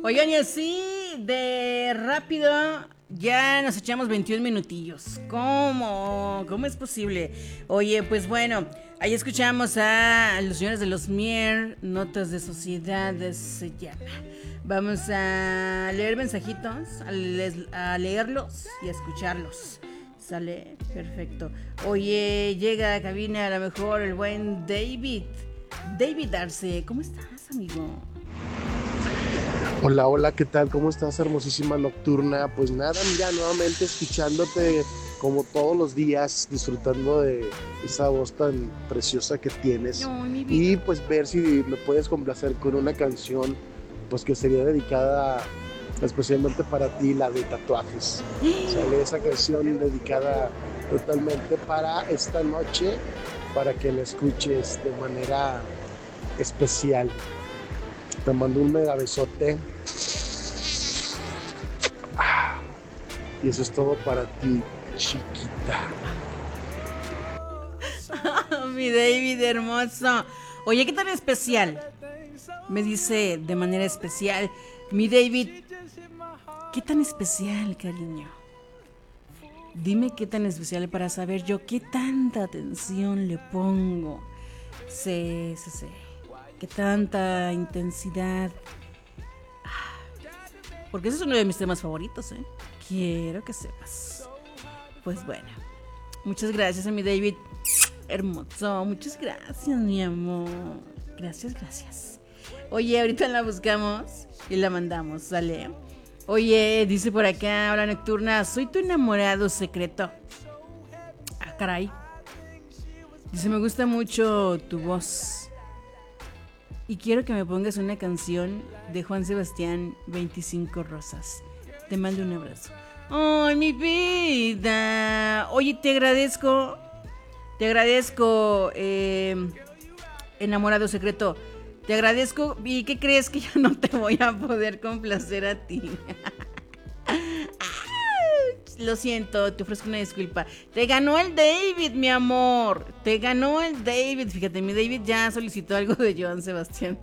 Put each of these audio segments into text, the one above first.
Oigan, y así de rápido ya nos echamos 21 minutillos. ¿Cómo? ¿Cómo es posible? Oye, pues bueno, ahí escuchamos a los señores de los Mier, Notas de Sociedad se llama. Vamos a leer mensajitos, a leerlos y a escucharlos. ¿Sale? Perfecto. Oye, llega a cabina a lo mejor el buen David. David Arce, ¿cómo estás, amigo? Hola, hola, ¿qué tal? ¿Cómo estás, hermosísima nocturna? Pues nada, mira, nuevamente escuchándote como todos los días, disfrutando de esa voz tan preciosa que tienes. No, mi vida. Y pues ver si me puedes complacer con una canción, pues que sería dedicada especialmente para ti, la de Tatuajes. Sale esa canción dedicada totalmente para esta noche, para que la escuches de manera especial. Te mando un mega besote. Y eso es todo para ti, chiquita. Mi David hermoso. Oye, ¿qué tan especial? Me dice de manera especial. Mi David, ¿qué tan especial, cariño? Dime qué tan especial para saber yo qué tanta atención le pongo. Sí. Qué tanta intensidad. Porque ese es uno de mis temas favoritos, ¿eh? Quiero que sepas. Pues bueno, muchas gracias a mi David hermoso. Muchas gracias, mi amor. Gracias. Oye, ahorita la buscamos y la mandamos, ¿sale? Oye, dice por acá, hola nocturna, soy tu enamorado secreto. Ah, caray. Dice, me gusta mucho tu voz. Y quiero que me pongas una canción de Juan Sebastián, 25 rosas. Te mando un abrazo. ¡Ay, mi vida! Oye, te agradezco, enamorado secreto. Te agradezco. ¿Y qué crees? Que ya no te voy a poder complacer a ti. Lo siento, te ofrezco una disculpa. Te ganó el David, mi amor. Te ganó el David. Fíjate, mi David ya solicitó algo de Joan Sebastián.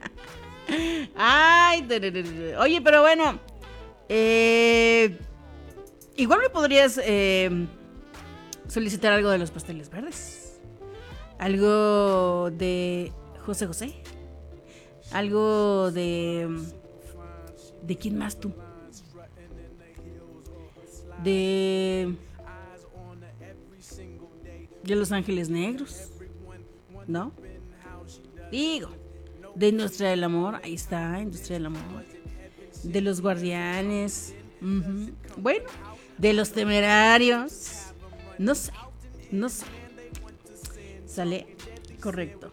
Ay, oye, pero bueno. Igual me podrías solicitar algo de los pasteles verdes. Algo de José José. Algo de... ¿De quién más tú? De Los Ángeles Negros, ¿no? Digo, de Industria del Amor, ahí está, Industria del Amor. De Los Guardianes, bueno, de Los Temerarios, no sé. Sale correcto.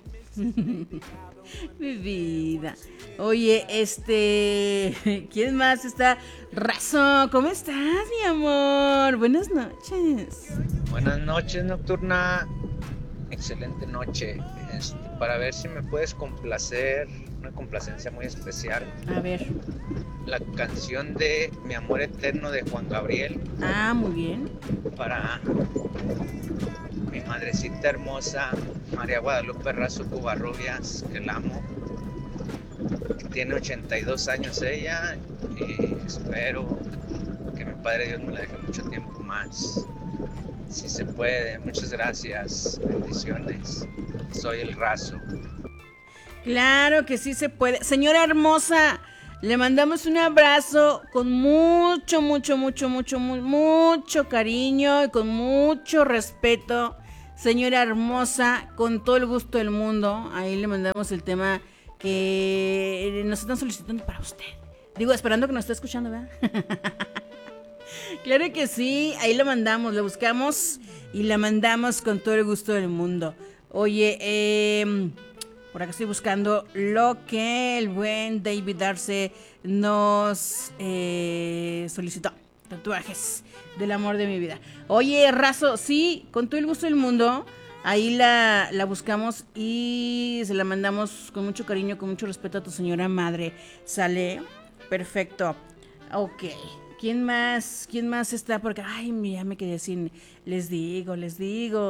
Mi vida. Oye, ¿quién más está? Razo, ¿cómo estás, mi amor? Buenas noches. Buenas noches, nocturna. Excelente noche. Para ver si me puedes complacer, una complacencia muy especial. A ver. La canción de Mi amor eterno de Juan Gabriel. Ah, muy bien. Para mi madrecita hermosa, María Guadalupe Razo Covarrubias, que la amo. Tiene 82 años ella y espero que mi Padre Dios me la deje mucho tiempo más. Si se puede, muchas gracias, bendiciones. Soy el Razo. Claro que sí se puede. Señora hermosa, le mandamos un abrazo con mucho cariño y con mucho respeto. Señora hermosa, con todo el gusto del mundo. Ahí le mandamos el tema que nos están solicitando para usted. Digo, esperando que nos esté escuchando, ¿verdad? Claro que sí, ahí lo mandamos, lo buscamos y la mandamos con todo el gusto del mundo. Oye, por acá estoy buscando lo que el buen David Arce nos solicitó. Tatuajes del amor de mi vida. Oye, Razo, sí, con todo el gusto del mundo. Ahí la buscamos y se la mandamos con mucho cariño, con mucho respeto a tu señora madre. ¿Sale? Perfecto. Ok. ¿Quién más está? Porque, ay, ya me quedé sin... Les digo.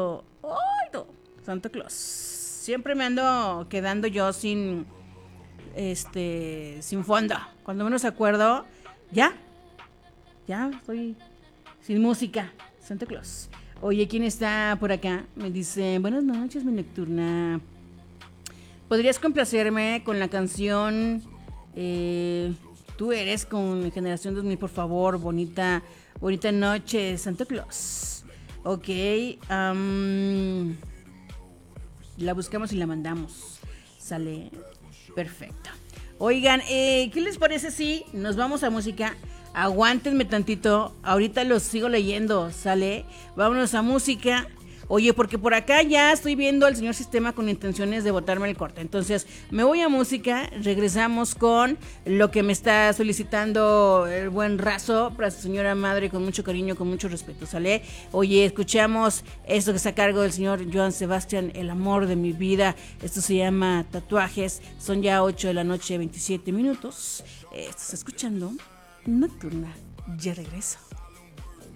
¡Ay, no! Santo Claus. Siempre me ando quedando yo sin sin fondo. Cuando menos acuerdo, ya estoy sin música. Santa Claus. Oye, ¿quién está por acá? Me dice, buenas noches, mi nocturna. ¿Podrías complacerme con la canción Tú eres con Generación 2000, por favor? Bonita noche, Santa Claus. Ok, la buscamos y la mandamos. Sale, perfecto. Oigan, ¿qué les parece si nos vamos a música? Aguántenme tantito, ahorita los sigo leyendo, ¿sale? Vámonos a música. Oye, porque por acá ya estoy viendo al señor Sistema con intenciones de botarme el corte. Entonces, me voy a música, regresamos con lo que me está solicitando el buen Razo para su señora madre, con mucho cariño, con mucho respeto, ¿sale? Oye, escuchamos esto que está a cargo del señor Joan Sebastián, el amor de mi vida. Esto se llama Tatuajes. Son ya 8 de la noche, 27 minutos. Estás escuchando Nocturna. Ya regreso.